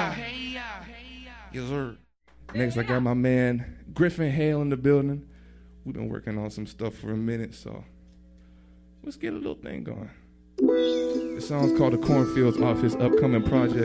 Yes, sir. Next, I got my man Griffin Hale in the building. We've been working on some stuff for a minute, so let's get a little thing going. The song's called The Cornfields off his upcoming project.